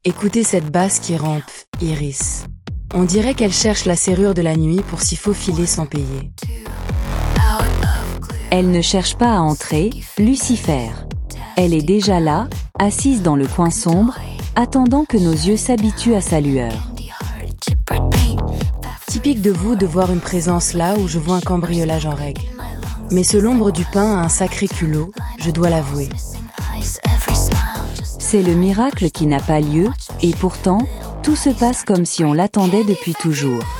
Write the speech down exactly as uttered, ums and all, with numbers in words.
Écoutez cette basse qui rampe, Iris. On dirait qu'elle cherche la serrure de la nuit pour s'y faufiler sans payer. Elle ne cherche pas à entrer, Lucifer. Elle est déjà là, assise dans le coin sombre, attendant que nos yeux s'habituent à sa lueur. Typique de vous de voir une présence là où je vois un cambriolage en règle. Mais ce l'ombre du pain a un sacré culot, je dois l'avouer. C'est le miracle qui n'a pas lieu, et pourtant, tout se passe comme si on l'attendait depuis toujours.